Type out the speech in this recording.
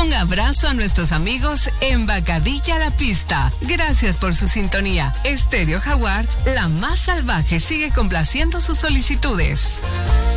Un abrazo a nuestros amigos en Bacadilla La Pista. Gracias por su sintonía. Estéreo Jaguar, la más salvaje, sigue complaciendo sus solicitudes.